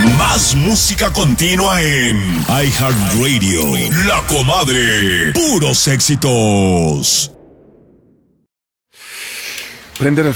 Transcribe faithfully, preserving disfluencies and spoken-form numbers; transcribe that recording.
Más música continua en iHeartRadio. La Comadre. Puros éxitos. Prende